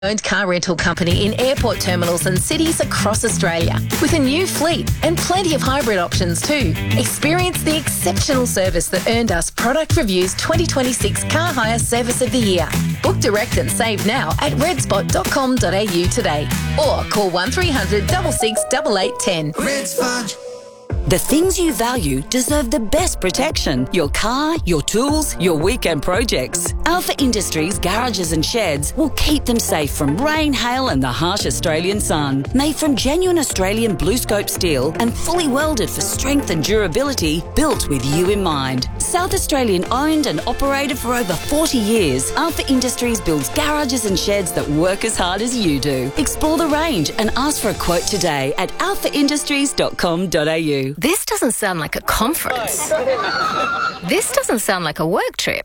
Owned car rental company in airport terminals and cities across Australia, with a new fleet and plenty of hybrid options too. Experience the exceptional service that earned us Product Review's 2026 Car Hire Service of the Year. Book direct and save now at redspot.com.au today, or call 1300 66 8810. Red Spot. The things you value deserve the best protection. Your car, your tools, your weekend projects. Alpha Industries garages and sheds will keep them safe from rain, hail and the harsh Australian sun. Made from genuine Australian BlueScope steel and fully welded for strength and durability, built with you in mind. South Australian owned and operated for over 40 years, Alpha Industries builds garages and sheds that work as hard as you do. Explore the range and ask for a quote today at alphaindustries.com.au. This doesn't sound like a conference. This doesn't sound like a work trip.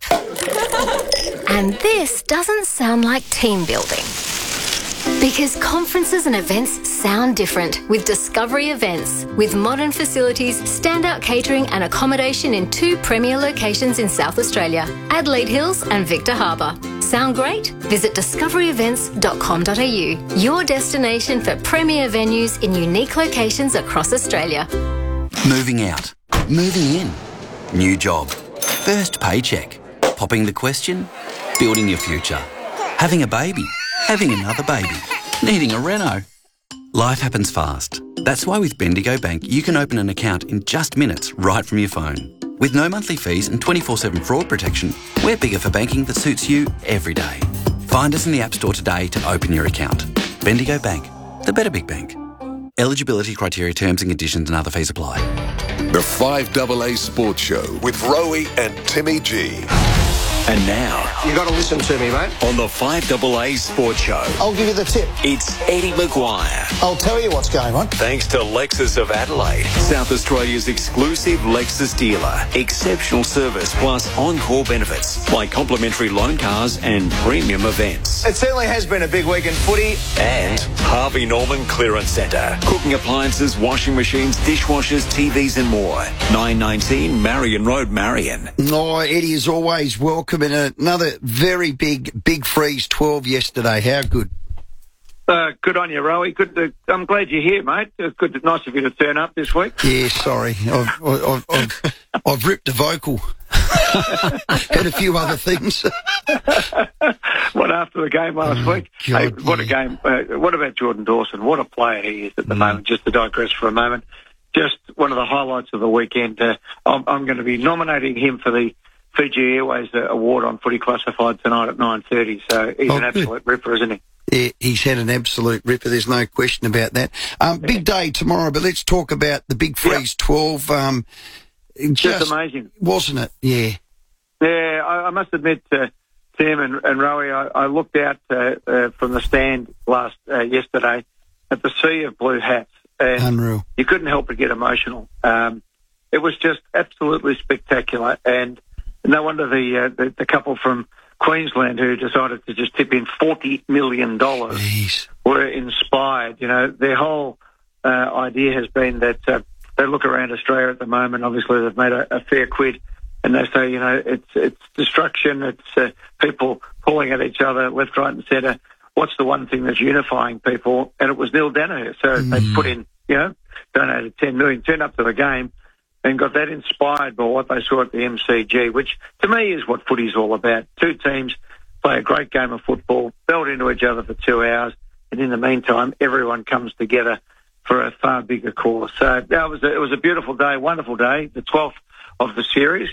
And this doesn't sound like team building. Because conferences and events sound different with Discovery Events. With modern facilities, standout catering and accommodation in 2 premier locations in South Australia, Adelaide Hills and Victor Harbour. Sound great? Visit discoveryevents.com.au, your destination for premier venues in unique locations across Australia. Moving out. Moving in. New job. First paycheck. Popping the question. Building your future. Having a baby. Having another baby. Needing a reno. Life happens fast. That's why with Bendigo Bank you can open an account in just minutes right from your phone. With no monthly fees and 24/7 fraud protection, we're bigger for banking that suits you every day. Find us in the App Store today to open your account. Bendigo Bank. The better big bank. Eligibility criteria, terms and conditions and other fees apply. The 5AA Sports Show with Rowie and Timmy G. And now, you got to listen to me, mate. on the 5AA Sports Show, I'll give you the tip. it's Eddie Maguire. I'll tell you what's going on. Thanks to Lexus of Adelaide, South Australia's exclusive Lexus dealer. Exceptional service plus encore benefits like complimentary loan cars and premium events. It certainly has been a big week in footy. And Harvey Norman Clearance Centre. Cooking appliances, washing machines, dishwashers, TVs and more. 919 Marion Road, Marion. Oh, Eddie, as always, welcome in another very big freeze 12 yesterday. How good? Good on you, Rowie. Good. I'm glad you're here, mate. It's good. Nice of you to turn up this week. Yeah, sorry. I've ripped a vocal. Had a few other things. What after the game last week? God, hey, what a game. What about Jordan Dawson? What a player he is at the moment. Just to digress for a moment. Just one of the highlights of the weekend. I'm going to be nominating him for the Fiji Airways Award on Footy Classified tonight at 9:30. So he's an absolute ripper, isn't he? Yeah, he's had an absolute ripper. There's no question about that. Big day tomorrow, but let's talk about the Big Freeze 12. Just amazing, wasn't it? Yeah. Yeah, I must admit, Tim and Rowie, I looked out from the stand yesterday at the sea of blue hats. And unreal. You couldn't help but get emotional. It was just absolutely spectacular, and no wonder the couple from Queensland who decided to just tip in $40 million were inspired. You know, their whole idea has been that they look around Australia at the moment. Obviously, they've made a fair quid, and they say, you know, it's destruction. It's people pulling at each other left, right, and centre. What's the one thing that's unifying people? And it was Neil Danaher. So they put in, you know, donated $10 million, turned up to the game, and got that inspired by what they saw at the MCG, which to me is what footy's all about. Two teams play a great game of football, belt into each other for 2 hours, and in the meantime, everyone comes together for a far bigger cause. So it was a beautiful day, wonderful day, the 12th of the series.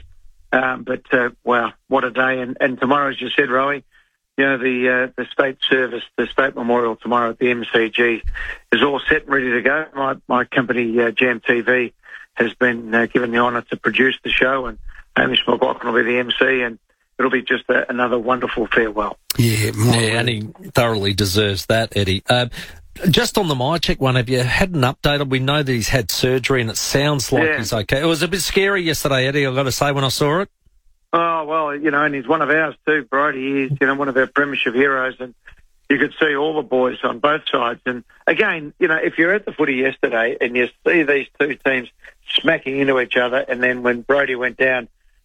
Wow, what a day. And tomorrow, as you said, Rowie, you know, the state service, the state memorial tomorrow at the MCG is all set and ready to go. My company, Jam TV, has been given the honour to produce the show, and Hamish McLaughlin will be the MC, and it'll be just another wonderful farewell. Yeah, and he thoroughly deserves that, Eddie. Just on the MyCheck one, have you had an update? We know that he's had surgery, and it sounds like he's okay. It was a bit scary yesterday, Eddie, I've got to say, when I saw it. Oh, well, you know, and he's one of ours too, Brodie. He's, you know, one of our premiership heroes, and you could see all the boys on both sides. And again, you know, if you're at the footy yesterday and you see these two teams smacking into each other, and then when Brodie went down,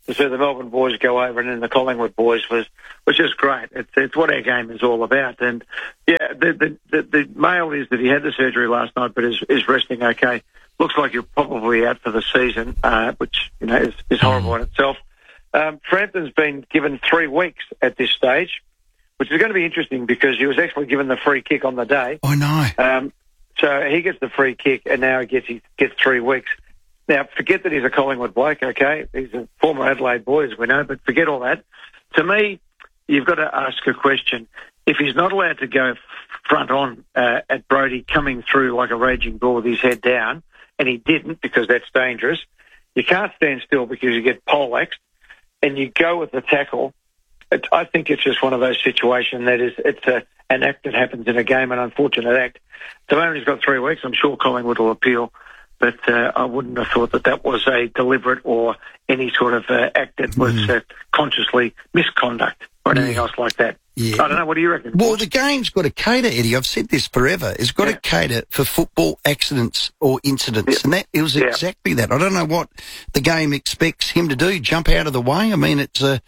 to see the Melbourne boys go over and then the Collingwood boys was just great. It's what our game is all about. And yeah, the mail is that he had the surgery last night, but is resting okay. Looks like he'll probably be out for the season, which is horrible in itself. Frampton's been given 3 weeks at this stage, which is going to be interesting because he was actually given the free kick on the day. I know. So he gets the free kick, and now he gets 3 weeks. Now, forget that he's a Collingwood bloke, okay? He's a former Adelaide boy, as we know, but forget all that. To me, you've got to ask a question. If he's not allowed to go front on at Brodie coming through like a raging bull with his head down, and he didn't because that's dangerous, you can't stand still because you get poleaxed, and you go with the tackle. I think it's just one of those situations that it's an act that happens in a game, an unfortunate act. At the moment he's got 3 weeks. I'm sure Collingwood will appeal, but I wouldn't have thought that was a deliberate or any sort of act that was consciously misconduct or anything else like that. Yeah. I don't know. What do you reckon? Well, the game's got to cater, Eddie. I've said this forever. It's got to cater for football accidents or incidents, and it was exactly that. I don't know what the game expects him to do, jump out of the way. I mean, it's a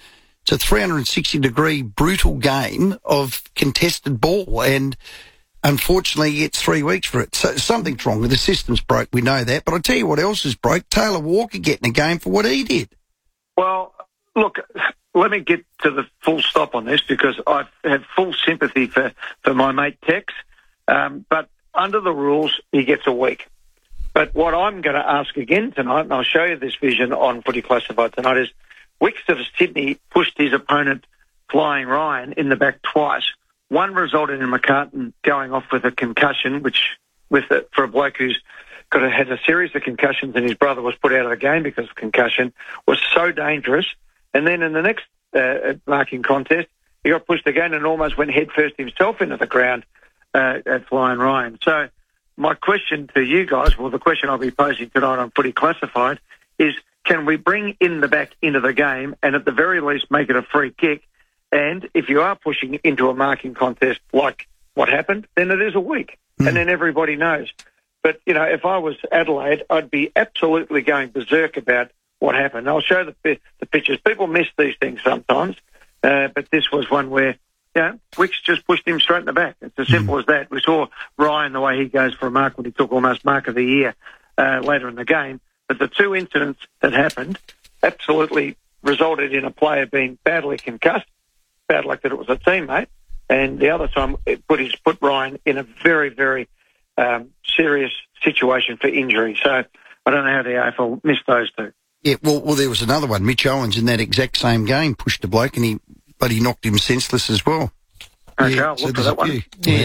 360-degree brutal game of contested ball, and unfortunately it's 3 weeks for it. So something's wrong. The system's broke, we know that. But I'll tell you what else is broke. Taylor Walker getting a game for what he did. Well, look, let me get to the full stop on this because I have full sympathy for my mate Tex. But under the rules, he gets a week. But what I'm going to ask again tonight, and I'll show you this vision on Footy Classified tonight, is Wixter of Sydney pushed his opponent, Flying Ryan, in the back twice. One resulted in McCartan going off with a concussion, which, for a bloke who's had a series of concussions and his brother was put out of the game because of concussion, was so dangerous. And then in the next marking contest, he got pushed again and almost went headfirst himself into the ground at Flying Ryan. So my question to you guys, well, the question I'll be posing tonight on Footy Classified is, can we bring in the back into the game and at the very least make it a free kick? And if you are pushing into a marking contest like what happened, then it is a week. And then everybody knows. But, if I was Adelaide, I'd be absolutely going berserk about what happened. I'll show the pictures. People miss these things sometimes, but this was one where, Wicks just pushed him straight in the back. It's as simple as that. We saw Ryan, the way he goes for a mark when he took almost mark of the year later in the game. But the two incidents that happened absolutely resulted in a player being badly concussed. Bad luck that it was a teammate. And the other time it put Ryan in a very, very serious situation for injury. So I don't know how the AFL missed those two. Yeah, well, there was another one. Mitch Owens in that exact same game pushed a bloke and he knocked him senseless as well. Okay, I'll look for that one.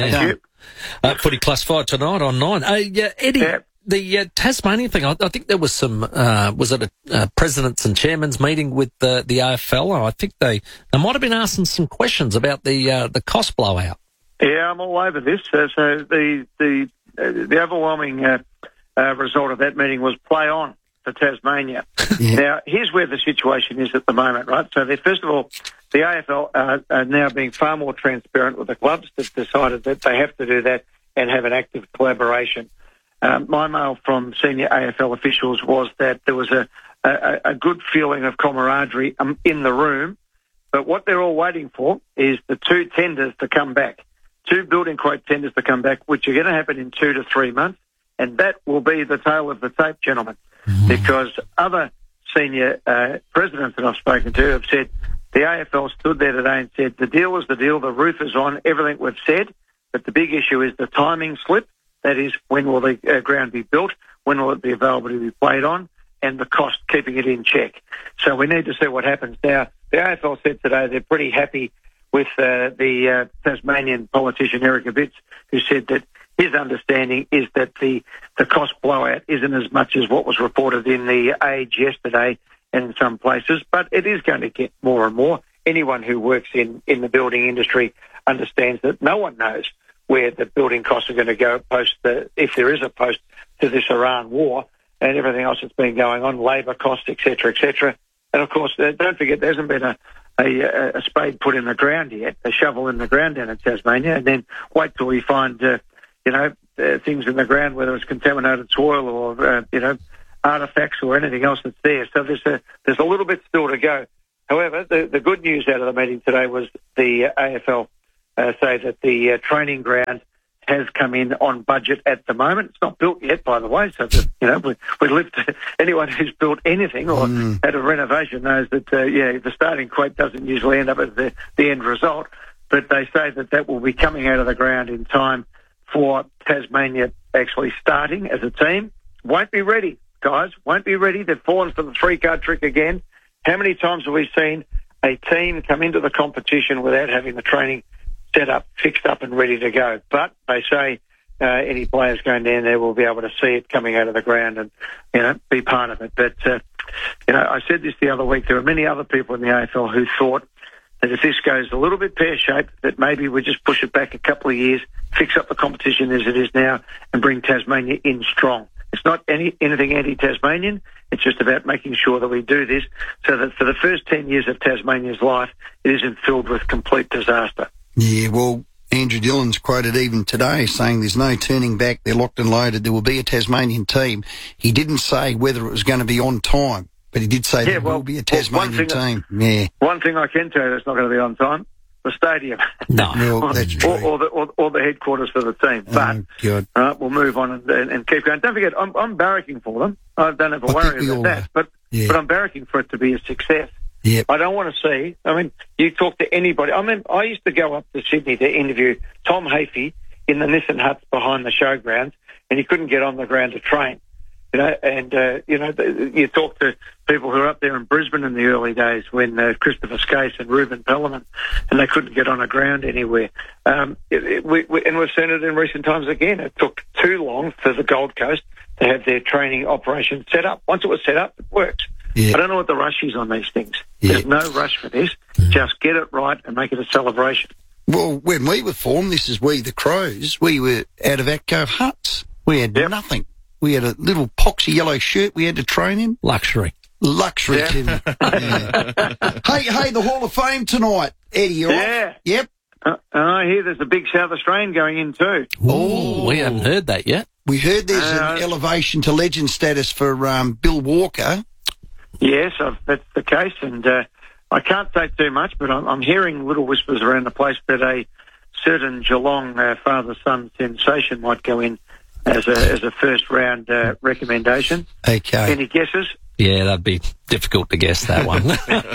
Footy Classified tonight on 9. Eddie. Yeah. The Tasmanian thing, I think there was some, was it a presidents and chairman's meeting with the AFL? I think they might have been asking some questions about the cost blowout. Yeah, I'm all over this. So the overwhelming result of that meeting was play on for Tasmania. Yeah. Now, here's where the situation is at the moment, right? So, first of all, the AFL are now being far more transparent with the clubs. They've decided that they have to do that and have an active collaboration. My mail from senior AFL officials was that there was a good feeling of camaraderie in the room, but what they're all waiting for is the two tenders to come back, two building quote tenders to come back, which are going to happen in 2 to 3 months, and that will be the tail of the tape, gentlemen, because other senior presidents that I've spoken to have said the AFL stood there today and said the deal is the deal, the roof is on, everything we've said, but the big issue is the timing slip. That is, when will the ground be built, when will it be available to be played on, and the cost, keeping it in check. So we need to see what happens. Now, the AFL said today they're pretty happy with the Tasmanian politician Eric Abitz, who said that his understanding is that the cost blowout isn't as much as what was reported in the Age yesterday and in some places, but it is going to get more and more. Anyone who works in the building industry understands that no one knows where the building costs are going to go if there is a post to this Iran war and everything else that's been going on, labour costs, etc., etc. And of course, don't forget, there hasn't been a spade put in the ground yet, a shovel in the ground down in Tasmania, and then wait till we find, things in the ground, whether it's contaminated soil or, artefacts or anything else that's there. So there's a little bit still to go. However, the good news out of the meeting today was the AFL say that the training ground has come in on budget at the moment. It's not built yet, by the way, so that, we live to anyone who's built anything or had a renovation knows that, the starting quote doesn't usually end up as the end result, but they say that will be coming out of the ground in time for Tasmania actually starting as a team. Won't be ready, guys, won't be ready. They've fallen for the three-card trick again. How many times have we seen a team come into the competition without having the training set up, fixed up and ready to go? But they say any players going down there will be able to see it coming out of the ground and, be part of it. But, I said this the other week, there are many other people in the AFL who thought that if this goes a little bit pear-shaped, that maybe we just push it back a couple of years, fix up the competition as it is now and bring Tasmania in strong. It's not anything anti-Tasmanian. It's just about making sure that we do this so that for the first 10 years of Tasmania's life, it isn't filled with complete disaster. Yeah, well, Andrew Dillon's quoted even today saying there's no turning back, they're locked and loaded, there will be a Tasmanian team. He didn't say whether it was going to be on time, but he did say there will be a Tasmanian team. Yeah. One thing I can tell you that's not going to be on time, the stadium. No, well, that's true. Or the headquarters for the team. But we'll move on and keep going. Don't forget, I'm barracking for them. I don't have a worry about that. But I'm barracking for it to be a success. Yep. I don't want to see, you talk to anybody. I used to go up to Sydney to interview Tom Hafey in the Nissan huts behind the showgrounds, and he couldn't get on the ground to train. You talk to people who are up there in Brisbane in the early days when Christopher Skase and Ruben Pellerman, and they couldn't get on the ground anywhere. And we've seen it in recent times again. It took too long for the Gold Coast to have their training operation set up. Once it was set up, it works. Yeah. I don't know what the rush is on these things. Yeah. There's no rush for this. Just get it right and make it a celebration. Well, when we were formed, this is We the Crows, we were out of Atco huts. We had nothing. We had a little poxy yellow shirt we had to train in. Luxury, Tim. Yeah. Hey, the Hall of Fame tonight, Eddie. You right? Yep. I hear there's a big South Australian going in too. Oh, we haven't heard that yet. We heard there's an elevation to legend status for Bill Walker. Yes, that's the case, and I can't say too much, but I'm hearing little whispers around the place that a certain Geelong father-son sensation might go in as a first-round recommendation. Okay. Any guesses? Yeah, that'd be difficult to guess that one.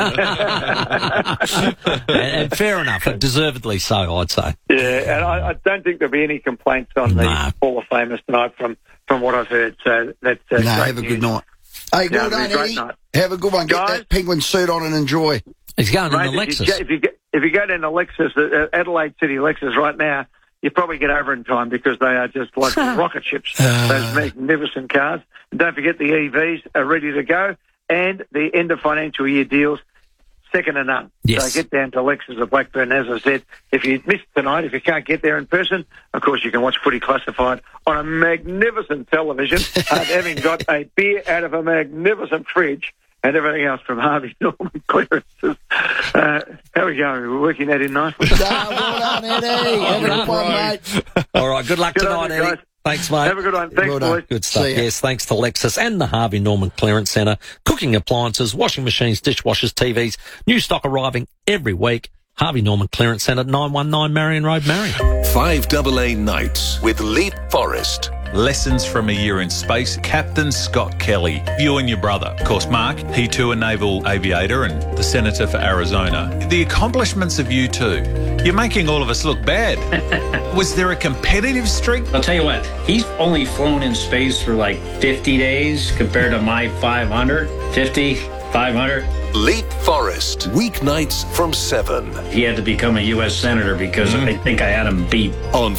and fair enough, deservedly so, I'd say. Yeah, and I don't think there'll be any complaints on the Hall of Famers tonight from what I've heard, so that's great have a news. good night. Hey, well done, Eddie. Have a good one. Get that penguin suit on and enjoy. He's going in the Lexus. If you go down the Lexus, Adelaide City Lexus right now, you probably get over in time because they are just like rocket ships, those magnificent cars. And don't forget the EVs are ready to go, and the end of financial year deals, second to none. Yes. So get down to Lexus or Blackburn, as I said. If you missed tonight, if you can't get there in person, of course you can watch Footy Classified on a magnificent television, having got a beer out of a magnificent fridge and everything else from Harvey Norman Clearances. How are we going? We're working that in nicely. Well done, Eddie. Have a good one, mate. All right, good luck tonight, Eddie. Guys. Thanks, mate. Have a good one. Thanks, boys. Good stuff. Yes, thanks to Lexus and the Harvey Norman Clearance Centre. Cooking appliances, washing machines, dishwashers, TVs. New stock arriving every week. Harvey Norman Clearance Centre, 919 Marion Road, Marion. 5AA Nights with Leap Forest. Lessons from a Year in Space, Captain Scott Kelly. You and your brother. Of course, Mark, he too a naval aviator and the senator for Arizona. The accomplishments of you two. You're making all of us look bad. Was there a competitive streak? I'll tell you what, he's only flown in space for like 50 days compared to my 500, 50, 500. Leap Forest, weeknights from 7. He had to become a U.S. Senator because I think I had him beat. On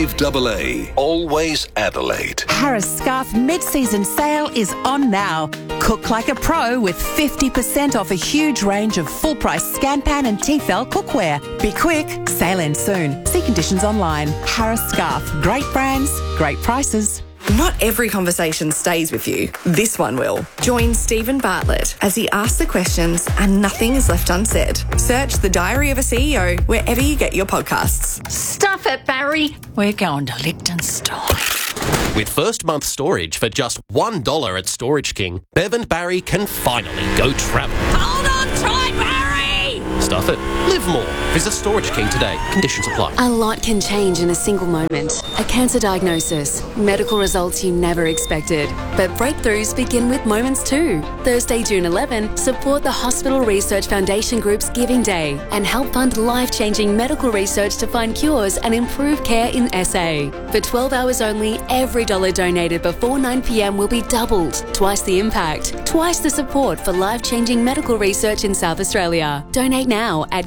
5AA, always Adelaide. Harris Scarf mid-season sale is on now. Cook like a pro with 50% off a huge range of full-price Scanpan and Tefal cookware. Be quick, sale ends soon. See conditions online. Harris Scarf, great brands, great prices. Not every conversation stays with you. This one will. Join Stephen Bartlett as he asks the questions and nothing is left unsaid. Search The Diary of a CEO wherever you get your podcasts. Stuff it, Barry. We're going to Liechtenstein. With first month storage for just $1 at Storage King, Bev and Barry can finally go travel. Hold on tight, Barry! Stuff it. Live more. Visit Storage King today. Conditions apply. A lot can change in a single moment. A cancer diagnosis, medical results you never expected. But breakthroughs begin with moments too. Thursday, June 11, support the Hospital Research Foundation Group's Giving Day and help fund life-changing medical research to find cures and improve care in SA. For 12 hours only, every dollar donated before 9 p.m. will be doubled. Twice the impact, twice the support for life-changing medical research in South Australia. Donate now at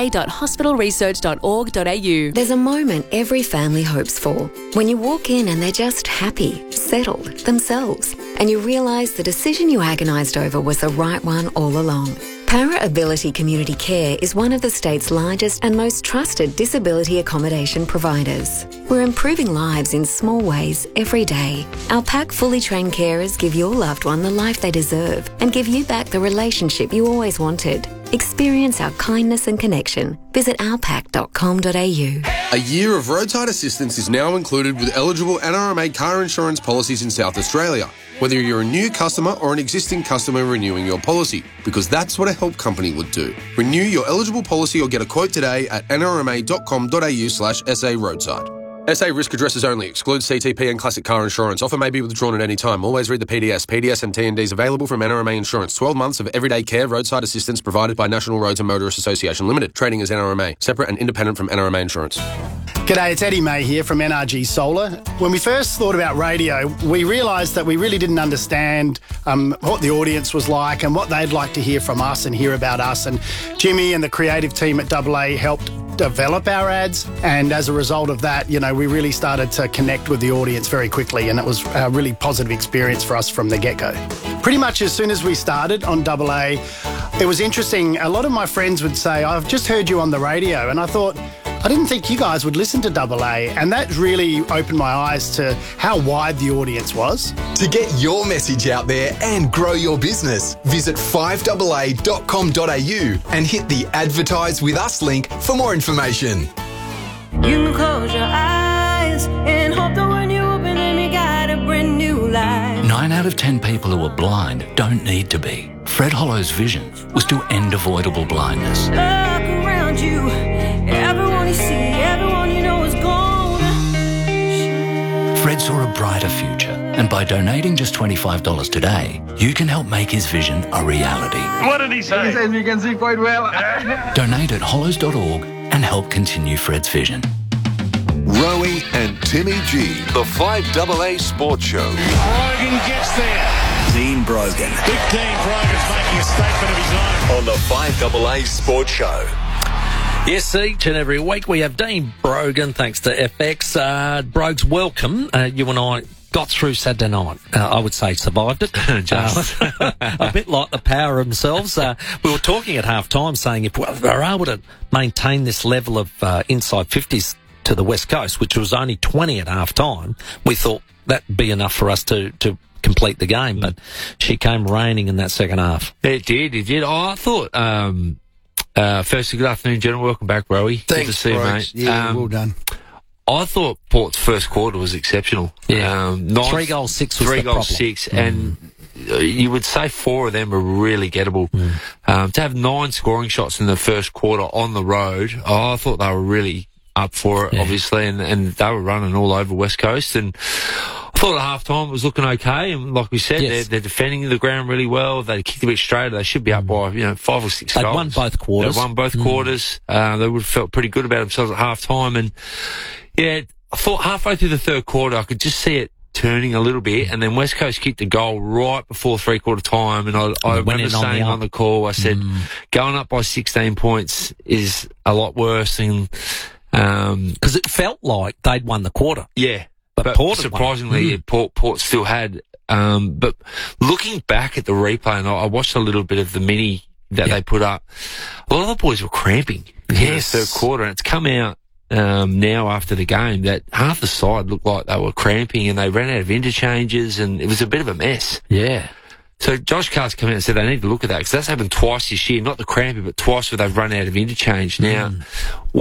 givingday.hospitalresearch.org.au. There's a moment every family hopes for. When you walk in and they're just happy, settled, themselves, and you realise the decision you agonised over was the right one all along. Para Ability Community Care is one of the state's largest and most trusted disability accommodation providers. We're improving lives in small ways every day. Our PAC fully trained carers give your loved one the life they deserve and give you back the relationship you always wanted. Experience our kindness and connection. Visit ourpac.com.au. A year of roadside assistance is now included with eligible NRMA car insurance policies in South Australia, whether you're a new customer or an existing customer renewing your policy, because that's what a help company would do. Renew your eligible policy or get a quote today at nrma.com.au/SA roadside. SA risk addresses only. Excludes CTP and classic car insurance. Offer may be withdrawn at any time. Always read the PDS. PDS and TNDs available from NRMA Insurance. 12 months of everyday care roadside assistance provided by National Roads and Motorists Association Limited. Trading as NRMA. Separate and independent from NRMA Insurance. G'day, it's Eddie May here from NRG Solar. When we first thought about radio, we realised that we really didn't understand what the audience was like and what they'd like to hear from us and hear about us. And Jimmy and the creative team at AA helped develop our ads, and as a result of that, we really started to connect with the audience very quickly, and it was a really positive experience for us from the get-go. Pretty much as soon as we started on AA, it was interesting. A lot of my friends would say, I've just heard you on the radio, and I thought, I didn't think you guys would listen to AA, and that really opened my eyes to how wide the audience was. To get your message out there and grow your business, visit 5AA.com.au and hit the Advertise With Us link for more information. You can close your eyes and hope that when you open them you got a brand new life. 9 out of 10 people who are blind don't need to be. Fred Hollow's vision was to end avoidable blindness. Look around you, everyone you see, everyone you know is gone. Fred saw a brighter future, and by donating just $25 today, you can help make his vision a reality. What did he say? He says you can see quite well. Donate at hollows.org and help continue Fred's vision. Rowie and Timmy G, the 5AA Sports Show. Brogan gets there. Dean Brogan. Big Dean Brogan's making a statement of his own. On the 5AA Sports Show. Yes, each and every week we have Dean Brogan, thanks to FX. Brogues, welcome. You and I got through Saturday night. I would say survived it. Just a bit like the Power themselves. We were talking at half-time saying if we're able to maintain this level of inside 50s to the West Coast, which was only 20 at half-time, we thought that'd be enough for us to complete the game. But she came raining in that second half. It did. Oh, I thought... firstly, good afternoon, gentlemen. Welcome back, Rowie. Thanks, good to see you, mate. Yeah, well done. I thought Port's first quarter was exceptional. Yeah. 3 goals, 6 was 3 the goals, problem. 6, and you would say 4 of them were really gettable. To have 9 scoring shots in the first quarter on the road, I thought they were really up for it, obviously, and they were running all over West Coast, and I thought at half-time it was looking okay, and like we said, they're defending the ground really well. They kicked a bit straighter. They should be up by 5 or 6 goals. They'd won both quarters. They won both quarters. They would have felt pretty good about themselves at half-time, and I thought halfway through the third quarter I could just see it turning a little bit, and then West Coast kicked a goal right before three-quarter time, and I remember saying on the call, I said, going up by 16 points is a lot worse than... Because it felt like they'd won the quarter. Yeah. But Port surprisingly, Port still had. But looking back at the replay, and I watched a little bit of the mini that they put up, a lot of the boys were cramping in the third quarter, and it's come out now after the game that half the side looked like they were cramping, and they ran out of interchanges, and it was a bit of a mess. Yeah. So Josh Carr's come out and said they need to look at that, because that's happened twice this year, not the cramping, but twice where they've run out of interchange. Now, what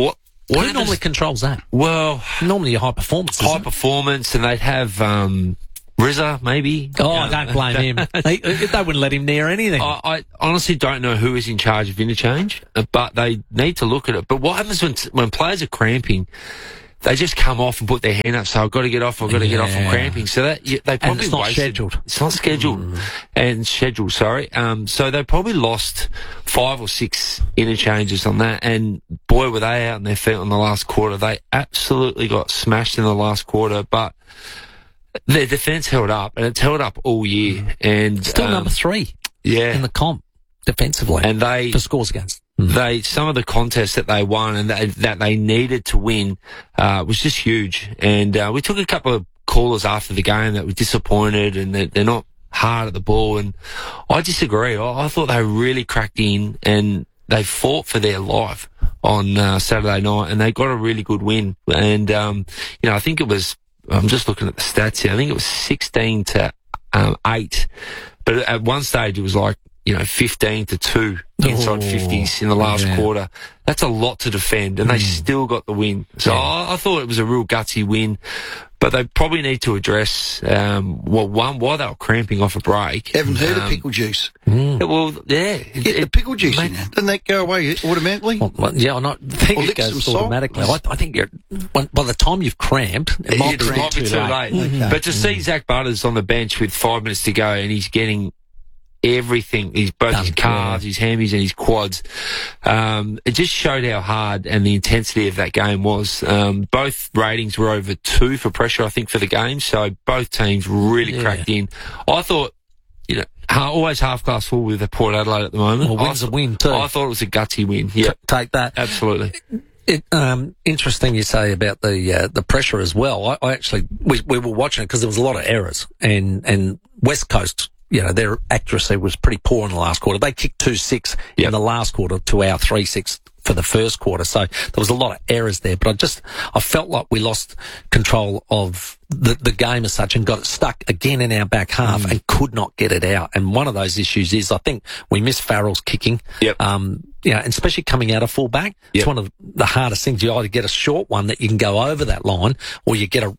Who normally controls that? Well, normally high performance. High performance, and they'd have RZA maybe. Oh, don't blame him. They wouldn't let him near anything. I honestly don't know who is in charge of interchange, but they need to look at it. But what happens when players are cramping? They just come off and put their hand up. So I've got to get off. I've got to get off. I'm cramping. So that they probably and it's not wasted. scheduled. It's not scheduled and scheduled. Sorry. So they probably lost 5 or 6 interchanges on that. And boy, were they out on their feet on the last quarter. They absolutely got smashed in the last quarter. But their defence held up, and it's held up all year. And still number 3. Yeah, in the comp defensively, and they for scores against. Some of the contests that they won and that they needed to win was just huge. And we took a couple of callers after the game that were disappointed and that they're not hard at the ball. And I disagree. I thought they really cracked in and they fought for their life on Saturday night, and they got a really good win. And I think it was. I'm just looking at the stats here. I think it was 16-8, but at one stage it was like 15-2 inside 50s in the last quarter. That's a lot to defend, and they still got the win. So I thought it was a real gutsy win, but they probably need to address why they were cramping off a break. Haven't heard of pickle juice. Well, yeah, get the pickle juice in. Doesn't that go away automatically? I'm not think it goes automatically. I think by the time you've cramped, it might be too late. Okay. But to see Zach Butters on the bench with 5 minutes to go and he's getting everything, both his calves, his hammies and his quads. It just showed how hard and the intensity of that game was. Both ratings were over 2 for pressure, I think, for the game. So both teams really cracked in. I thought, always half glass full with the Port Adelaide at the moment. Well, win's a win too. I thought it was a gutsy win. Yeah, take that. Absolutely. Interesting you say about the pressure as well. I actually, we were watching it because there was a lot of errors and West Coast, their accuracy was pretty poor in the last quarter. They kicked 2-6 in the last quarter to our 3-6 for the first quarter. So there was a lot of errors there, but I felt like we lost control of the game as such and got it stuck again in our back half and could not get it out. And one of those issues is I think we missed Farrell's kicking. And especially coming out of full back. It's one of the hardest things. You either get a short one that you can go over that line, or you get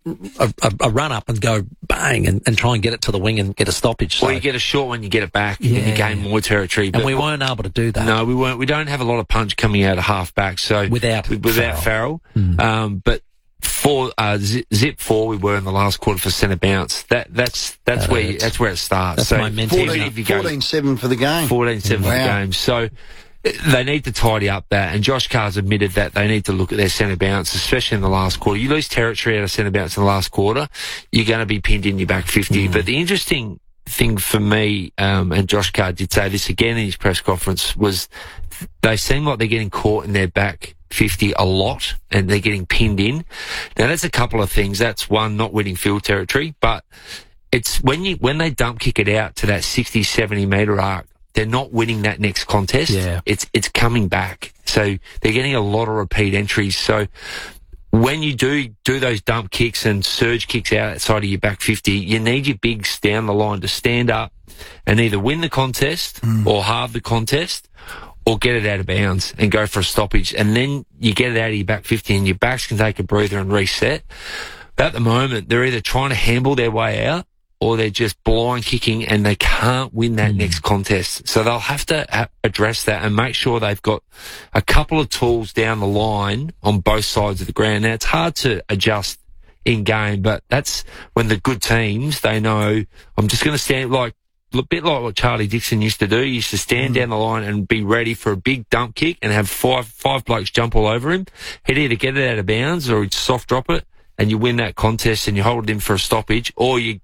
a run up and go bang and try and get it to the wing and get a stoppage. Or you get a short one, you get it back and you gain more territory. And we weren't able to do that. No, we weren't. We don't have a lot of punch coming out of half back. So without Farrell. But for zip 4 we were in the last quarter for centre bounce. That's where it starts. That's so my mentality. 14-7 for the game. 14-7 for the game. So they need to tidy up that, and Josh Carr's admitted that they need to look at their centre bounce, especially in the last quarter. You lose territory out of centre bounce in the last quarter, you're going to be pinned in your back 50. But the interesting thing for me, and Josh Carr did say this again in his press conference, was they seem like they're getting caught in their back 50 a lot, and they're getting pinned in. Now that's a couple of things. That's one, not winning field territory, but it's when they dump kick it out to that 60-70 metre arc, they're not winning that next contest. It's coming back. So they're getting a lot of repeat entries. So when you do those dump kicks and surge kicks outside of your back 50, you need your bigs down the line to stand up and either win the contest or halve the contest, or get it out of bounds and go for a stoppage. And then you get it out of your back 50 and your backs can take a breather and reset. But at the moment, they're either trying to handball their way out or they're just blind kicking and they can't win that next contest. So they'll have to address that and make sure they've got a couple of tools down the line on both sides of the ground. Now, it's hard to adjust in game, but that's when the good teams, they know, I'm just going to stand a bit like what Charlie Dixon used to do. He used to stand down the line and be ready for a big dump kick and have five blokes jump all over him. He'd either get it out of bounds or he'd soft drop it and you win that contest and you hold him for a stoppage, or you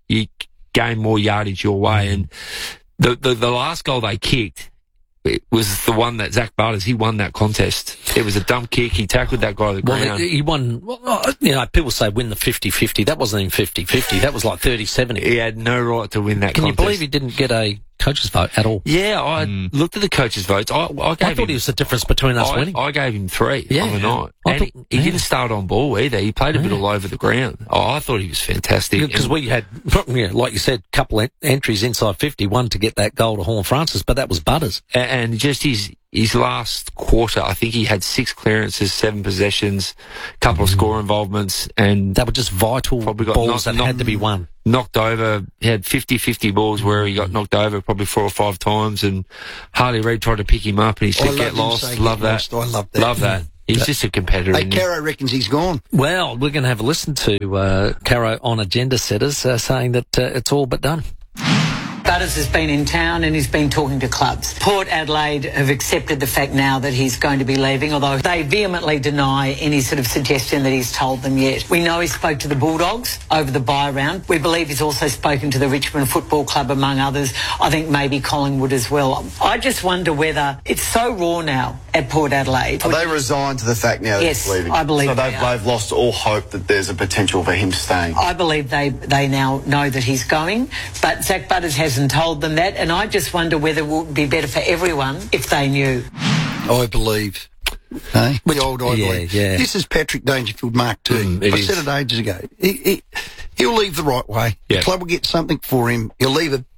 gain more yardage your way. And the last goal they kicked, it was the one that Zach Butters, he won that contest. It was a dump kick. He tackled that guy to the ground. He won, people say win the 50-50. That wasn't even 50-50. That was like 30-70. He had no right to win that contest. Can you believe he didn't get a coach's vote at all. Yeah, I looked at the coaches' votes. I thought he was the difference between us winning. I gave him 3 on the night. And he didn't start on ball either. He played a bit all over the ground. I thought he was fantastic. Because we had, like you said, a couple entries inside 50, one to get that goal to Horn Francis, but that was Butters. And just his last quarter, I think he had 6 clearances, 7 possessions, a couple of score involvements, and they were just vital balls that had to be won. Knocked over. He had 50-50 balls where he got knocked over probably 4 or 5 times, and Harley Reid tried to pick him up, and he said, "Get lost." Love that. I love that. Love that. He's just a competitor. Hey, Caro reckons he's gone. Well, we're going to have a listen to Caro on Agenda Setters saying that it's all but done. Butters has been in town and he's been talking to clubs. Port Adelaide have accepted the fact now that he's going to be leaving, although they vehemently deny any sort of suggestion that he's told them yet. We know he spoke to the Bulldogs over the bye round. We believe he's also spoken to the Richmond Football Club, among others. I think maybe Collingwood as well. I just wonder whether it's so raw now at Port Adelaide. Are they resigned to the fact now that he's leaving? I believe so. They've lost all hope that there's a potential for him staying. I believe they now know that he's going, but Zach Butters hasn't told them that, and I just wonder whether it would be better for everyone if they knew. I believe. Hey? The old I believe. Yeah. This is Patrick Dangerfield Mark II. I said it ages ago. He'll leave the right way. The club will get something for him. He'll leave a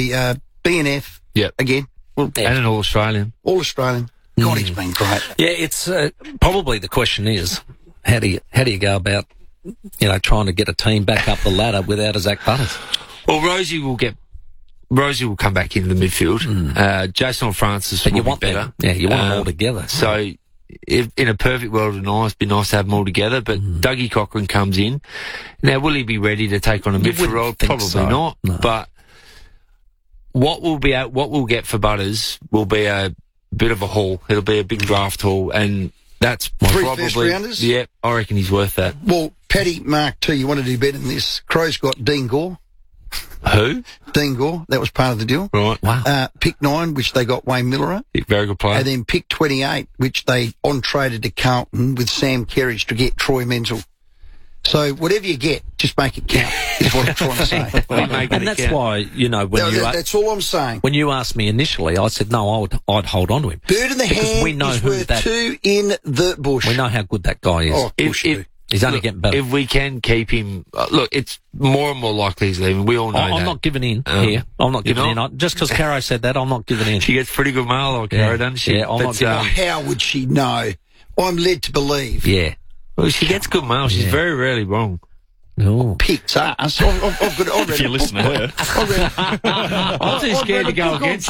BNF again. And an All-Australian. All-Australian. God, he's been great. Yeah, it's probably the question is, how do you go about, trying to get a team back up the ladder without a Zach Butters? Well, Rosie will come back into the midfield. Jason Francis will be better. You want them all together. So, if, in a perfect world, it'd be nice to have them all together, but Dougie Cochran comes in. Now, will he be ready to take on a midfield role? Probably not. No. But what we'll get for Butters will be a bit of a haul. It'll be a big draft haul, and that's 3 probably... first rounders? Yeah, I reckon he's worth that. Well, Paddy, Mark II, you want to do better than this. Crow's got Dean Gore. Who? Dean Gore. That was part of the deal. Right. Wow. Pick 9, which they got Wayne Miller at. Very good player. And then pick 28, which they on-traded to Carlton with Sam Kerridge to get Troy Menzel. So whatever you get, just make it count, is what I'm trying to say. And that's why, that's all I'm saying. When you asked me initially, I said, no, I'd hold on to him. Bird in the hand we know is worth 2 in the bush. We know how good that guy is. Oh, he's only getting better. If we can keep him... look, it's more and more likely he's leaving. We all know that. I'm not giving in here. I'm not giving in. Just because Caro said that, I'm not giving in. She gets pretty good mail, like Caro, doesn't she? Yeah, I'm not giving in. How would she know? I'm led to believe. Yeah. Well, she gets good mail. She's very rarely wrong. Oh. Picks us. If you listen to her. I'm too scared to go against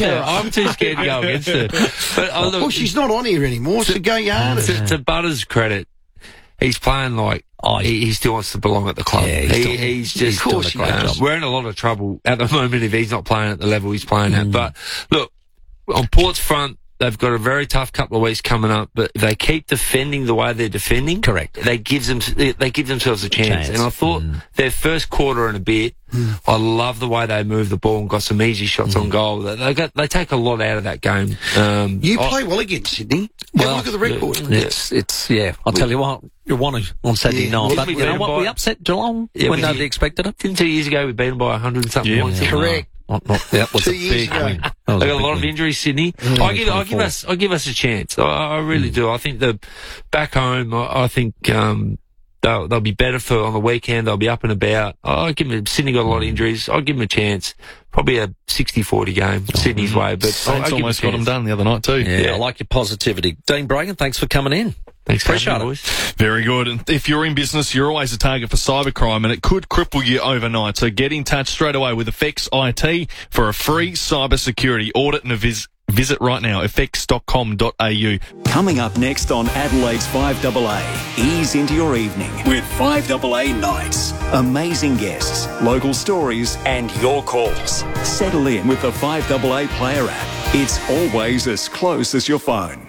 her. But, look, she's not on here anymore, so go yard. To Butters' credit, he's playing like he still wants to belong at the club. Yeah, he's just doing a great job. We're in a lot of trouble at the moment if he's not playing at the level he's playing at. But look, on Port's front, they've got a very tough couple of weeks coming up, but if they keep defending the way they're defending, correct, they give themselves a chance. And I thought their first quarter and a bit, I love the way they moved the ball and got some easy shots on goal. They take a lot out of that game. You play well against Sydney. Well, look at the record. It's I'll tell you what, you won on Saturday night. But you know what? We upset Geelong when nobody expected it. 2 years ago, we beat them by 100 and something. Yeah, correct. That was 2 years ago. They got a lot of injuries, Sydney. I give us a chance. I really do. I think back home, I think they'll be better for on the weekend. They'll be up and about. Sydney got a lot of injuries. I'll give them a chance. Probably a 60-40 game, Sydney's way. But Saints almost got them done the other night too. Yeah, I like your positivity. Dean Bragan, thanks for coming in. Thanks, appreciate it. Boys. Very good. And if you're in business, you're always a target for cybercrime, and it could cripple you overnight. So get in touch straight away with Effects IT for a free cybersecurity audit and a visit right now, effects.com.au. Coming up next on Adelaide's 5AA, ease into your evening with 5AA Nights. Amazing guests, local stories, and your calls. Settle in with the 5AA Player app. It's always as close as your phone.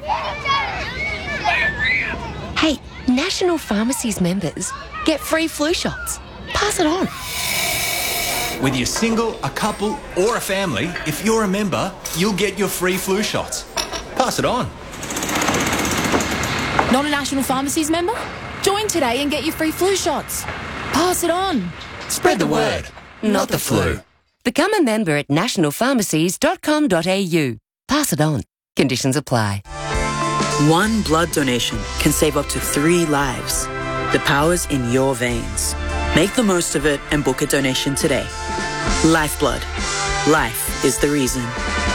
Hey, National Pharmacies members get free flu shots. Pass it on. Whether you're single, a couple, or a family, if you're a member, you'll get your free flu shots. Pass it on. Not a National Pharmacies member? Join today and get your free flu shots. Pass it on. Spread the word, not the flu. Become a member at nationalpharmacies.com.au. Pass it on. Conditions apply. One blood donation can save up to 3 lives. The power's in your veins. Make the most of it and book a donation today. Lifeblood. Life is the reason.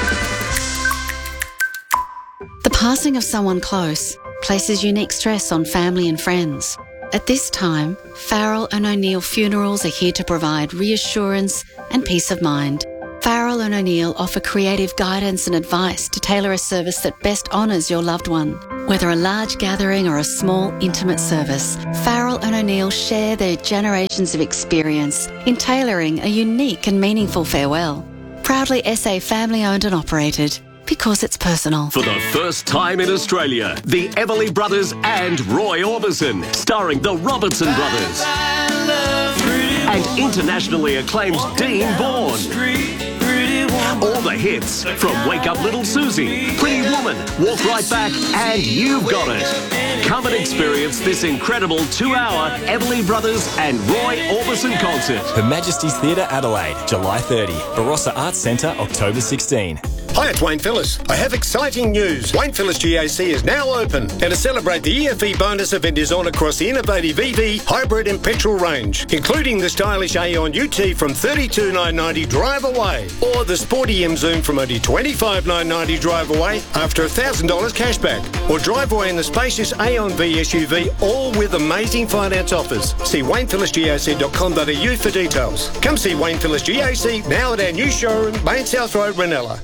The passing of someone close places unique stress on family and friends. At this time, Farrell and O'Neill Funerals are here to provide reassurance and peace of mind. Farrell and O'Neill offer creative guidance and advice to tailor a service that best honours your loved one. Whether a large gathering or a small, intimate service, Farrell and O'Neill share their generations of experience in tailoring a unique and meaningful farewell. Proudly SA family-owned and operated, because it's personal. For the first time in Australia, the Everly Brothers and Roy Orbison, starring the Robertson Brothers. And internationally acclaimed Dean Bourne. All the hits from Wake Up Little Susie, Pretty Woman, Walk Right Back, and You've Got It. Come and experience this incredible 2-hour Everly Brothers and Roy Orbison concert. Her Majesty's Theatre, Adelaide, July 30. Barossa Arts Centre, October 16. Hi, it's Wayne Phillis. I have exciting news. Wayne Phillis GAC is now open. And to celebrate, the EFE bonus event is on across the innovative EV, hybrid and petrol range, including the stylish Aeon UT from $32,990 drive away, or the sporty M Zoom from only $25,990 drive away after $1,000 cashback, or drive away in the spacious Aeon V SUV, all with amazing finance offers. See WaynePhillisGAC.com.au for details. Come see Wayne Phillis GAC now at our new showroom, Main South Road, Ranella.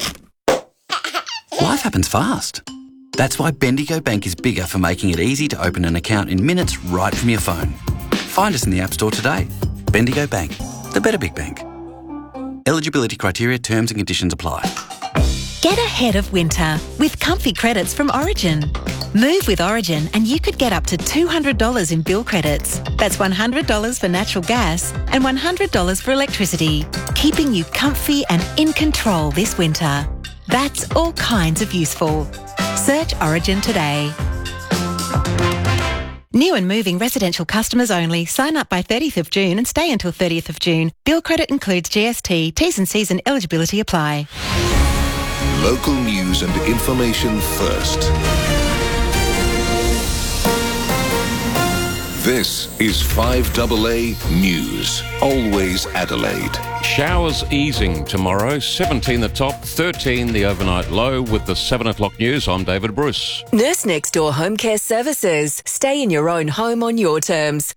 Life happens fast. That's why Bendigo Bank is bigger for making it easy to open an account in minutes right from your phone. Find us in the App Store today. Bendigo Bank, the better big bank. Eligibility criteria, terms and conditions apply. Get ahead of winter with comfy credits from Origin. Move with Origin and you could get up to $200 in bill credits. That's $100 for natural gas and $100 for electricity, keeping you comfy and in control this winter. That's all kinds of useful. Search Origin today. New and moving residential customers only. Sign up by 30th of June and stay until 30th of June. Bill credit includes GST. T's and C's and eligibility apply. Local news and information first. This is 5AA News. Always Adelaide. Showers easing tomorrow. 17 the top, 13 the overnight low. With the 7 o'clock news, I'm David Bruce. Nurse Next Door Home Care Services. Stay in your own home on your terms.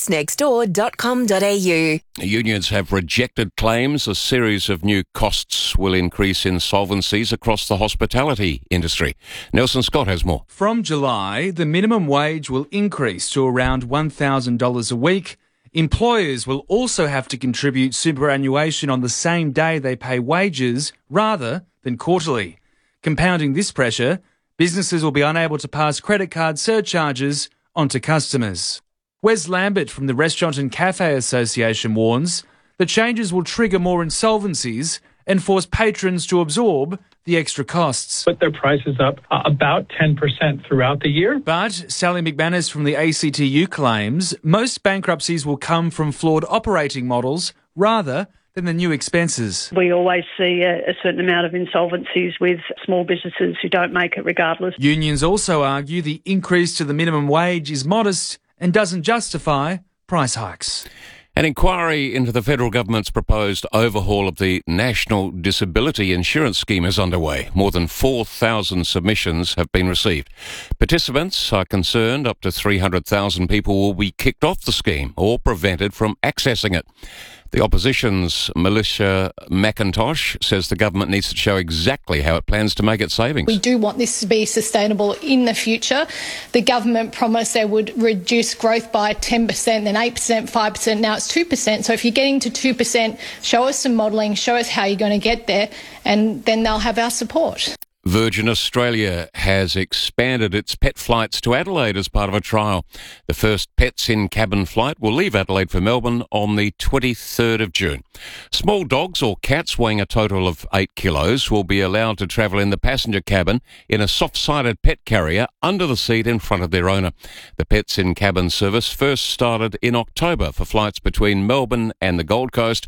nursenextdoor.com.au. Unions have rejected claims a series of new costs will increase insolvencies across the hospitality industry. Nelson Scott has more. From July, the minimum wage will increase to around $1,000 a week. Employers will also have to contribute superannuation on the same day they pay wages rather than quarterly. Compounding this pressure, businesses will be unable to pass credit card surcharges onto customers. Wes Lambert from the Restaurant and Cafe Association warns the changes will trigger more insolvencies and force patrons to absorb the extra costs. Put their prices up about 10% throughout the year. But Sally McManus from the ACTU claims most bankruptcies will come from flawed operating models rather than the new expenses. We always see a certain amount of insolvencies with small businesses who don't make it regardless. Unions also argue the increase to the minimum wage is modest and doesn't justify price hikes. An inquiry into the federal government's proposed overhaul of the National Disability Insurance Scheme is underway. More than 4,000 submissions have been received. Participants are concerned up to 300,000 people will be kicked off the scheme or prevented from accessing it. The opposition's Melissa McIntosh says the government needs to show exactly how it plans to make its savings. We do want this to be sustainable in the future. The government promised they would reduce growth by 10%, then 8%, 5%, now it's 2%. So if you're getting to 2%, show us some modelling, show us how you're going to get there, and then they'll have our support. Virgin Australia has expanded its pet flights to Adelaide as part of a trial. The first Pets in Cabin flight will leave Adelaide for Melbourne on the 23rd of June. Small dogs or cats weighing a total of 8 kilos will be allowed to travel in the passenger cabin in a soft-sided pet carrier under the seat in front of their owner. The Pets in Cabin service first started in October for flights between Melbourne and the Gold Coast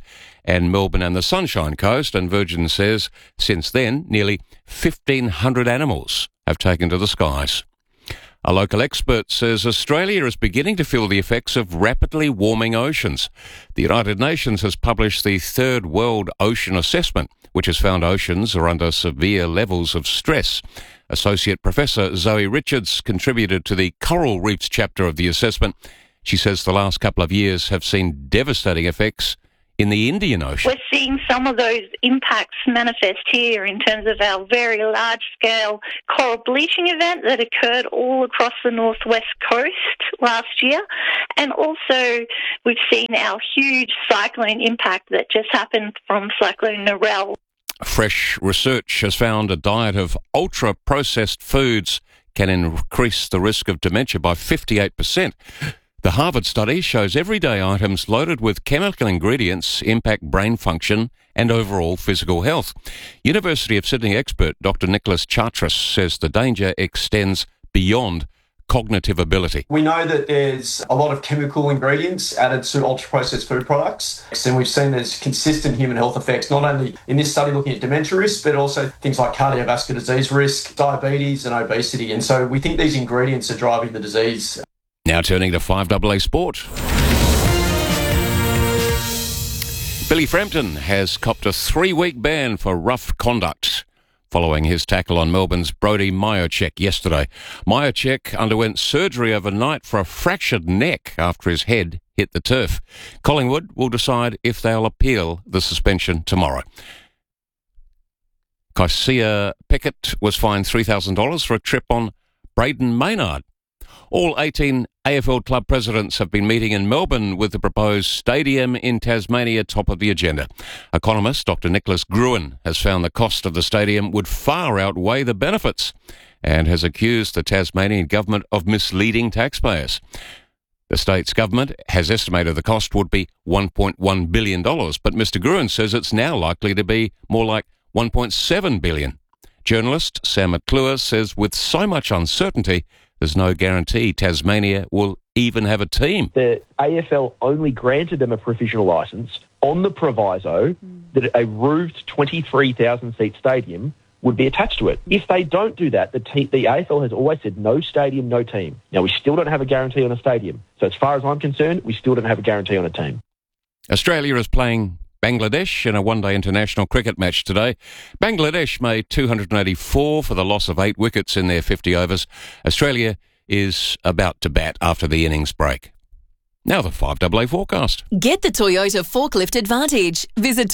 and Melbourne and the Sunshine Coast, and Virgin says since then nearly 1,500 animals have taken to the skies. A local expert says Australia is beginning to feel the effects of rapidly warming oceans. The United Nations has published the Third World Ocean Assessment, which has found oceans are under severe levels of stress. Associate Professor Zoe Richards contributed to the Coral Reefs chapter of the assessment. She says the last couple of years have seen devastating effects in the Indian Ocean. We're seeing some of those impacts manifest here in terms of our very large-scale coral bleaching event that occurred all across the northwest coast last year. And also we've seen our huge cyclone impact that just happened from Cyclone Narelle. Fresh research has found a diet of ultra-processed foods can increase the risk of dementia by 58%. The Harvard study shows everyday items loaded with chemical ingredients impact brain function and overall physical health. University of Sydney expert Dr. Nicholas Chartras says the danger extends beyond cognitive ability. We know that there's a lot of chemical ingredients added to ultra-processed food products, and we've seen there's consistent human health effects, not only in this study looking at dementia risk, but also things like cardiovascular disease risk, diabetes and obesity. And so we think these ingredients are driving the disease. Now turning to 5AA Sport. Billy Frampton has copped a 3-week ban for rough conduct following his tackle on Melbourne's Brody Majocek yesterday. Majocek underwent surgery overnight for a fractured neck after his head hit the turf. Collingwood will decide if they'll appeal the suspension tomorrow. Kaisia Pickett was fined $3,000 for a trip on Braden Maynard. All 18 AFL club presidents have been meeting in Melbourne with the proposed stadium in Tasmania top of the agenda. Economist Dr. Nicholas Gruen has found the cost of the stadium would far outweigh the benefits and has accused the Tasmanian government of misleading taxpayers. The state's government has estimated the cost would be $1.1 billion, but Mr. Gruen says it's now likely to be more like $1.7 billion. Journalist Sam McClure says with so much uncertainty, there's no guarantee Tasmania will even have a team. The AFL only granted them a provisional licence on the proviso that a roofed 23,000-seat stadium would be attached to it. If they don't do that, the AFL has always said no stadium, no team. Now, we still don't have a guarantee on a stadium. So as far as I'm concerned, we still don't have a guarantee on a team. Australia is playing Bangladesh in a one-day international cricket match today. Bangladesh made 284 for the loss of 8 wickets in their 50 overs. Australia is about to bat after the innings break. Now the 5AA forecast. Get the Toyota Forklift Advantage. Visit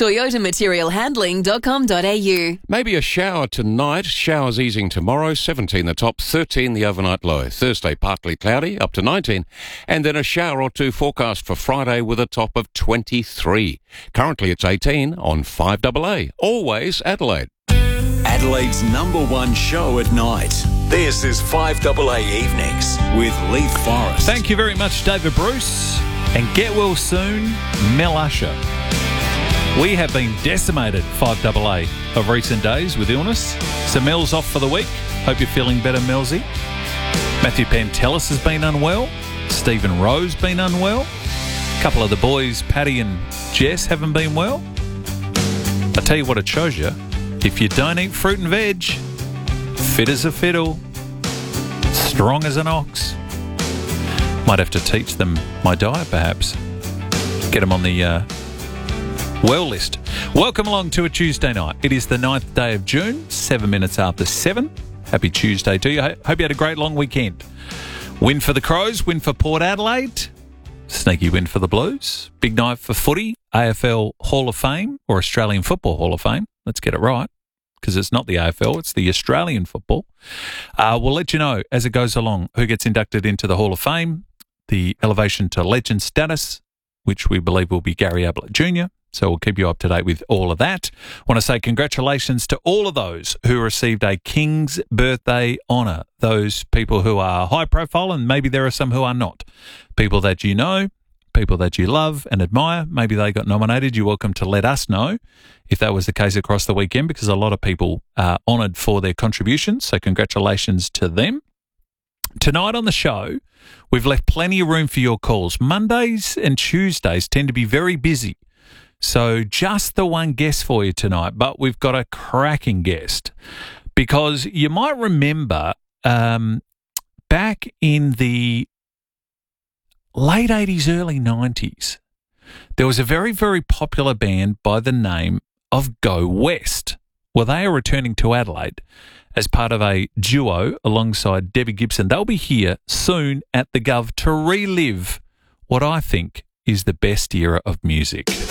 toyotamaterialhandling.com.au. Maybe a shower tonight. Showers easing tomorrow. 17 the top, 13 the overnight low. Thursday partly cloudy, up to 19. And then a shower or two forecast for Friday with a top of 23. Currently it's 18 on 5AA. Always Adelaide. Adelaide's #1 show at night. This is 5AA Evenings with Leith Forrest. Thank you very much, David Bruce. And get well soon, Mel Usher. We have been decimated, 5AA, of recent days with illness. So Mel's off for the week. Hope you're feeling better, Melzy. Matthew Pantelis has been unwell. Stephen Rowe's been unwell. A couple of the boys, Paddy and Jess, haven't been well. I tell you what it shows you. If you don't eat fruit and veg, fit as a fiddle, strong as an ox. Might have to teach them my diet, perhaps. Get them on the well list. Welcome along to a Tuesday night. It is the 9th day of June, 7 minutes after 7. Happy Tuesday to you. Hope you had a great long weekend. Win for the Crows, win for Port Adelaide. Sneaky win for the Blues. Big night for footy, AFL Hall of Fame or Australian Football Hall of Fame. Let's get it right, because it's not the AFL, it's the Australian football. We'll let you know as it goes along who gets inducted into the Hall of Fame, the elevation to legend status, which we believe will be Gary Ablett Jr., so we'll keep you up to date with all of that. Want to say congratulations to all of those who received a King's Birthday honour, those people who are high profile, and maybe there are some who are not. People that you know, people that you love and admire, maybe they got nominated. You're welcome to let us know if that was the case across the weekend, because a lot of people are honoured for their contributions, so congratulations to them. Tonight on the show, we've left plenty of room for your calls. Mondays and Tuesdays tend to be very busy, So just the one guest for you tonight, but we've got a cracking guest because you might remember back in the late 80s, early 90s, there was a very, very popular band by the name of Go West. Well, they are returning to Adelaide as part of a duo alongside Debbie Gibson. They'll be here soon at the Gov to relive what I think is the best era of music.